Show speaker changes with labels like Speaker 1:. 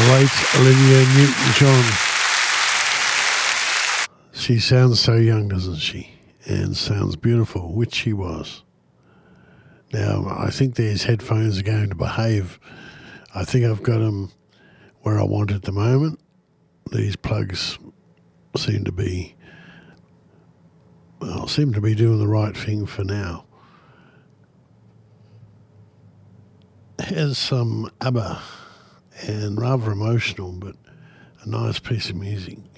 Speaker 1: late Olivia Newton-John. She sounds so young, doesn't she? And sounds beautiful, which she was. Now, I think these headphones are going to behave. I think I've got them where I want at the moment. These plugs seem to be doing the right thing for now. Here's some ABBA, and rather emotional, but a nice piece of music.